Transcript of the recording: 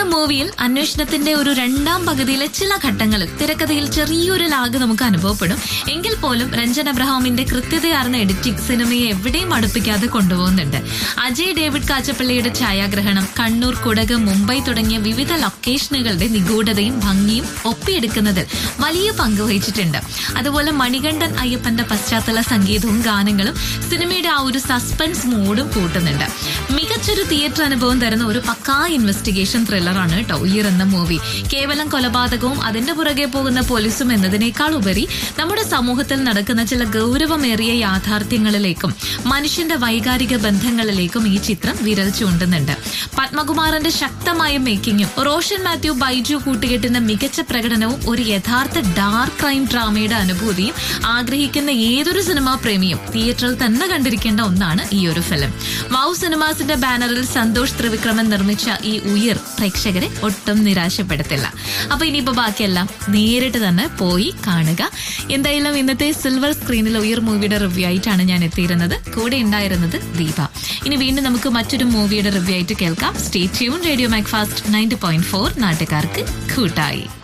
മൂവിയിൽ അന്വേഷണത്തിന്റെ ഒരു രണ്ടാം പകുതിയിലെ ചില ഘട്ടങ്ങളിൽ തിരക്കഥയിൽ ചെറിയൊരു ലാഗ് നമുക്ക് അനുഭവപ്പെടും. എങ്കിൽ പോലും രഞ്ജൻ അബ്രഹാമിന്റെ കൃത്യതയാർന്ന എഡിറ്റിംഗ് സിനിമയെ എവിടെയും അടുപ്പിക്കാതെ കൊണ്ടുപോകുന്നുണ്ട്. അജയ് ഡേവിഡ് കാച്ചപ്പള്ളിയുടെ ഛായാഗ്രഹണം, കണ്ണൂർ, കുടക്, മുംബൈ തുടങ്ങിയ വിവിധ ലൊക്കേഷനുകളുടെ നിഗൂഢതയും ഭംഗിയും ഒപ്പിയെടുക്കുന്നതിൽ വലിയ പങ്ക് വഹിച്ചിട്ടുണ്ട്. അതുപോലെ മണികണ്ഠൻ അയ്യപ്പന്റെ പശ്ചാത്തല സംഗീതവും ഗാനങ്ങളും സിനിമയുടെ ആ ഒരു സസ്പെൻസ് മൂഡും കൂട്ടുന്നുണ്ട്. മികച്ചൊരു തിയേറ്റർ അനുഭവം തരുന്ന ഒരു പക്കാ ഇൻവെസ്റ്റിഗേഷൻ ത്രില്ലറാണ് കേട്ടോ ഉയർ എന്ന മൂവി. കേവലം കൊലപാതകവും അതിന്റെ പുറകെ പോകുന്ന പോലീസും എന്നതിനേക്കാൾ ഉപരി നമ്മുടെ സമൂഹത്തിൽ നടക്കുന്ന ചില ഗൗരവമേറിയ യാഥാർത്ഥ്യങ്ങളിലേക്കും മനുഷ്യന്റെ വൈകാരിക ബന്ധങ്ങളിലേക്കും ഈ ചിത്രം വിരൽ ചൂണ്ടുന്നുണ്ട്. പത്മകുമാറിന്റെ ശക്തമായ മേക്കിങ്ങും റോഷൻ മാത്യു ബൈജു കൂട്ടുകെട്ടിന്റെ മികച്ച പ്രകടനവും ഒരു യഥാർത്ഥ ഡാർക്ക് ക്രൈം ഡ്രാമയുടെ അനുഭൂതിയും ആഗ്രഹിക്കുന്ന ഏതൊരു സിനിമാ പ്രേമിയും തിയേറ്ററിൽ തന്നെ കണ്ടിരിക്കേണ്ട ഒന്നാണ് ഈ ഒരു ഫിലിം. വൗ സിനിമാസിന്റെ ബാനറിൽ സന്തോഷ് ത്രിവിക്രമൻ നിർമ്മിച്ച ഈ ഉയർ പ്രേക്ഷകരെ ഒട്ടും നിരാശപ്പെടുത്തില്ല. അപ്പൊ ഇനിയിപ്പോ ബാക്കിയെല്ലാം നേരിട്ട് തന്നെ പോയി കാണുക. എന്തായാലും ഇന്നത്തെ സിൽവർ സ്ക്രീനിൽ ഉയർ മൂവിയുടെ റിവ്യൂ ആയിട്ടാണ് ഞാൻ എത്തിയിരുന്നത്. കൂടെ ഉണ്ടായിരുന്നത് ദീപ. ഇനി വീണ്ടും നമുക്ക് മറ്റൊരു മൂവിയുടെ റിവ്യൂ ആയിട്ട് കേൾക്കാം. Stay tune. റേഡിയോ മാക്ഫാസ്റ്റ് 90.4 നാട്ടുകാർക്ക് കൂട്ടായി.